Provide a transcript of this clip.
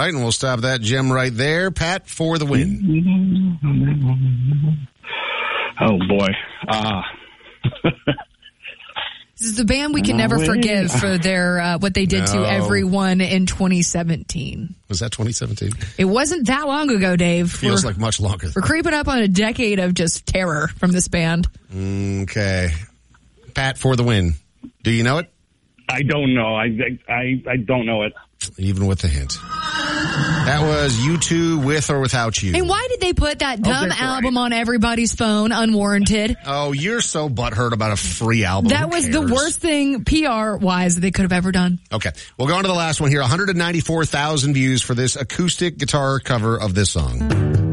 right, and we'll stop that gem right there. Pat, for the win. Oh, boy. This is the band we can never forgive for their what they did to everyone in 2017. Was that 2017? It wasn't that long ago, Dave. Feels like much longer. We're creeping up on a decade of just terror from this band. Okay. Pat, for the win. Do you know it? I don't know. I don't know it. Even with the hint. That was U2 With or Without You. And why did they put that dumb album on everybody's phone, unwarranted? Oh, you're so butthurt about a free album. That was the worst thing PR-wise that they could have ever done. Okay. We'll go on to the last one here. 194,000 views for this acoustic guitar cover of this song.